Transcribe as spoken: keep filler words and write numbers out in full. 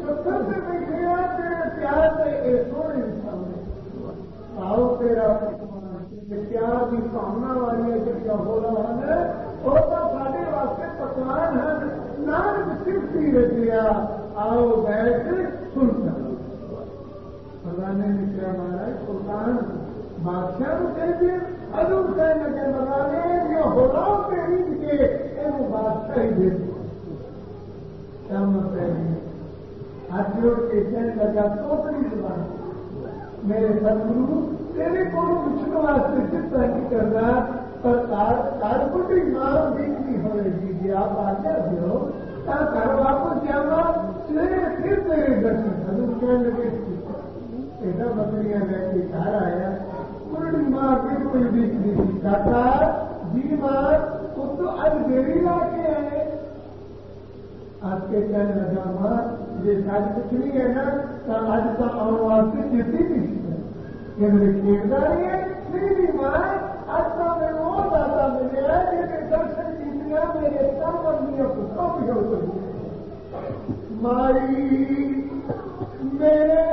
پتھر سے دیکھے تیرے پیار سے یہ سونے انسان آؤ تیرا پیار کی کامنا والی جگہ ہو رہا ہے وہ تو سارے واسطے پکوان ہیں نام صرف ہی رکھا آؤ بیٹھ سن کر خزانے نے کیا مارا سلطان بادشاہ کو کہہ دیا ادھر کہنے لگے مرانے جو ہو رہا ہوں تیری کے یہ بادشاہ ہی دے کیا مطلب ہاتھ جوڑ کے کہنے لگا توپری زبان میرے سدگرو تیرے کو پوچھنے واسطے جس طرح کی کر رہا پر کارپوٹی مار دیکھنی ہو رہی تھی آپ آگے دو گھر واپس جانا پھر تیرے گھر سے حضور کہنے لگے ایسا بکریاں لے کے گھر آیا پوری ماں کے کوئی دیکھ نہیں تھی کہتا جی ماں وہ تو آج دیری لا کے آئے آپ کے کہنے لگا ماں یہ ساری کچھ نہیں ہے نا تو آج کا آن واسطے چیتی نہیں یہ میرے کردار ہے میری ماں آج کا میں وہ دادا ملے جیسے درشن جیتنا میرے سب اپنی پتوں بھی ہو سکتی مائی میرے